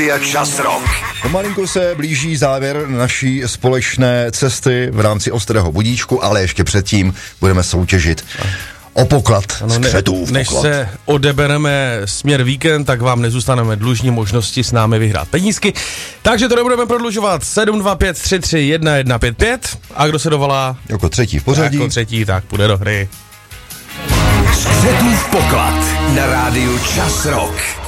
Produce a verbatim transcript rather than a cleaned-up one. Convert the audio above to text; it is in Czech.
Čas rock. Pomalinko se blíží závěr naší společné cesty v rámci Ostrého budíčku, ale ještě předtím budeme soutěžit o poklad ano, z Křetův Než poklad. se odebereme směr víkend, tak vám nezůstaneme dlužní možnosti s námi vyhrát penízky. Takže to nebudeme prodlužovat. sedm dva pět tři tři jedna jedna pět pět a kdo se dovolá Jako třetí v pořadí. jako třetí, tak půjde do hry. Křetův poklad na rádiu Čas rock.